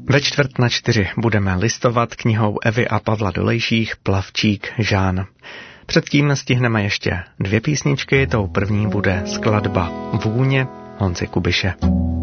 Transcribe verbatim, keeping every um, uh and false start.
Ve čtvrt na čtyři budeme listovat knihou Evy a Pavla Dolejších Plavčík Žán. Předtím stihneme ještě dvě písničky, tou první bude skladba Vůně Honzy Kubiše.